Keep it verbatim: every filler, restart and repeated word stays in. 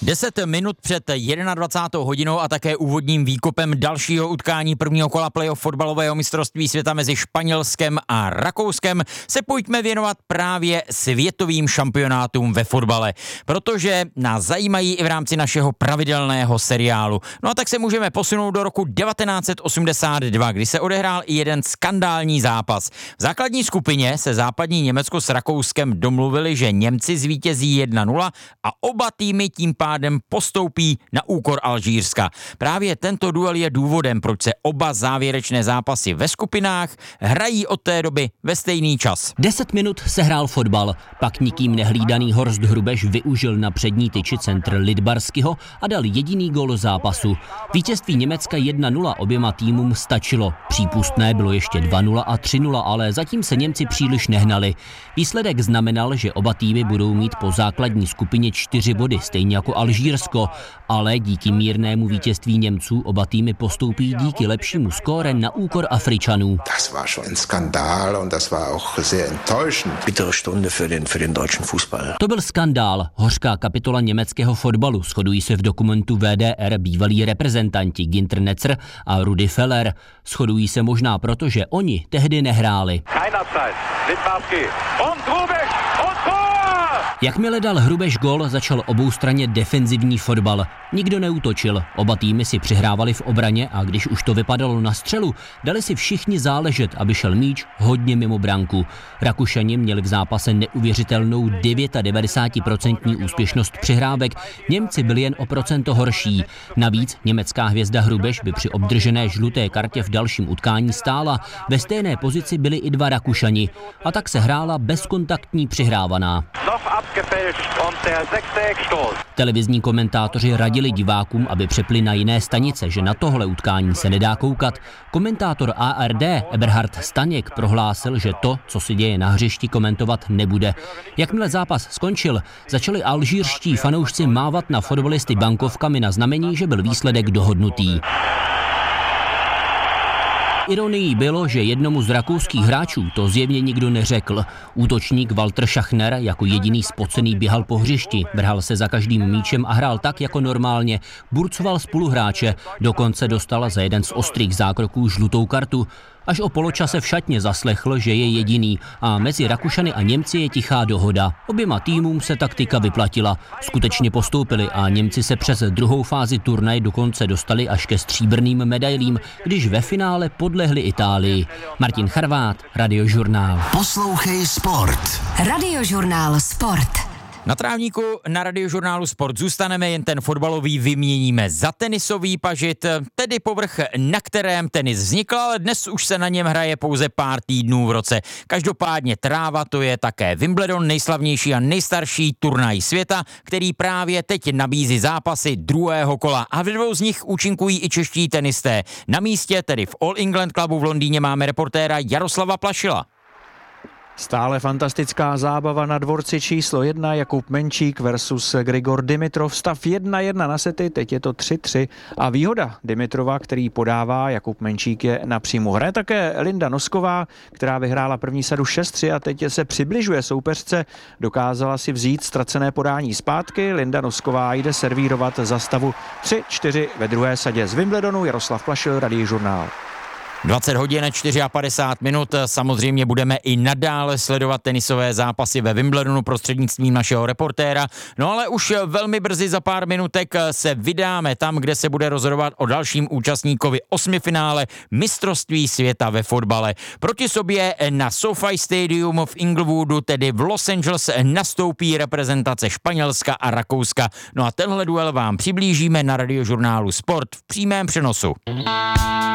Deset minut před dvacátou jednou hodinou a také úvodním výkopem dalšího utkání prvního kola playoff fotbalového mistrovství světa mezi Španělskem a Rakouskem se pojďme věnovat právě světovým šampionátům ve fotbale, protože nás zajímají i v rámci našeho pravidelného seriálu. No a tak se můžeme posunout do roku devatenáct set osmdesát dva, kdy se odehrál i jeden skandální zápas. V základní skupině se západní Německo s Rakouskem domluvili, že Němci zvítězí jedna nula a oba týmy tím pádem postoupí na úkor Alžírska. Právě tento duel je důvodem, proč se oba závěrečné zápasy ve skupinách hrají od té doby ve stejný čas. Deset minut se hrál fotbal, pak nikým nehlídaný Horst Hrubesch využil na přední tyči centr Lidbarského a dal jediný gól zápasu. Vítězství Německa jedna nula oběma týmům stačilo. Přípustné bylo ještě dva nula a tři nula, ale zatím se Němci příliš nehnali. Výsledek znamenal, že oba týmy budou mít po základní skupině čtyři body, stejně jako Alžírsko, ale díky mírnému vítězství Němců oba týmy postoupí díky lepšímu skóre na úkor Afričanů. Das war schon ein Skandal und das war auch sehr enttäuschend. Bittere Stunde für den für den deutschen Fußball. To byl skandál, hořká kapitola německého fotbalu, shodují se v dokumentu V D R bývalí reprezentanti Ginter Netzer a Rudi Feller. Shodují se možná proto, že oni tehdy nehráli. Jakmile dal Hrubesch gól, začal oboustranně defenzivní fotbal. Nikdo neútočil, oba týmy si přihrávali v obraně a když už to vypadalo na střelu, dali si všichni záležet, aby šel míč hodně mimo branku. Rakušani měli v zápase neuvěřitelnou devadesát devět procent úspěšnost přihrávek, Němci byli jen o procento horší. Navíc německá hvězda Hrubesch by při obdržené žluté kartě v dalším utkání stála. Ve stejné pozici byli i dva Rakušani a tak se hrála bezkontaktní přihrávaná. Televizní komentátoři radili divákům, aby přepli na jiné stanice, že na tohle utkání se nedá koukat. Komentátor A R D Eberhard Staněk prohlásil, že to, co se děje na hřišti, komentovat nebude. Jakmile zápas skončil, začali alžírští fanoušci mávat na fotbalisty bankovkami na znamení, že byl výsledek dohodnutý. Ironií bylo, že jednomu z rakouských hráčů to zjevně nikdo neřekl. Útočník Walter Schachner jako jediný spocený běhal po hřišti, vrhal se za každým míčem a hrál tak jako normálně. Burcoval spoluhráče, dokonce dostal za jeden z ostrých zákroků žlutou kartu. Až o poločase v šatně zaslechl, že je jediný a mezi Rakušany a Němci je tichá dohoda. Oběma týmům se taktika vyplatila. Skutečně postoupili a Němci se přes druhou fázi turnaje dokonce dostali až ke stříbrným medailím, když ve finále podlehli Itálii. Martin Charvát, Radiožurnál. Poslouchej sport. Radiožurnál Sport. Na trávníku na Radiožurnálu Sport zůstaneme, jen ten fotbalový vyměníme za tenisový pažit, tedy povrch, na kterém tenis vznikl, ale dnes už se na něm hraje pouze pár týdnů v roce. Každopádně tráva, to je také Wimbledon, nejslavnější a nejstarší turnaj světa, který právě teď nabízí zápasy druhého kola a v dvou z nich účinkují i čeští tenisté. Na místě, tedy v All England Clubu v Londýně, máme reportéra Jaroslava Plašila. Stále fantastická zábava na dvorci číslo jedna, Jakub Menčík versus Grigor Dimitrov, stav jedna jedna na sety, teď je to tři tři a výhoda Dimitrova, který podává, Jakub Menčík je na příjmu. Hraje také Linda Nosková, která vyhrála první sadu šest tři a teď se přibližuje soupeřce, dokázala si vzít ztracené podání zpátky, Linda Nosková jde servírovat za stavu tři čtyři ve druhé sadě. Z Wimbledonu Jaroslav Plašil, Radiožurnál. dvacet hodin padesát čtyři minut, samozřejmě budeme i nadále sledovat tenisové zápasy ve Wimbledonu prostřednictvím našeho reportéra, no ale už velmi brzy za pár minutek se vydáme tam, kde se bude rozhodovat o dalším účastníkovi osmifinále mistrovství světa ve fotbale. Proti sobě na SoFi Stadium v Inglewoodu, tedy v Los Angeles, nastoupí reprezentace Španělska a Rakouska. No a tenhle duel vám přiblížíme na Radiožurnálu Sport v přímém přenosu.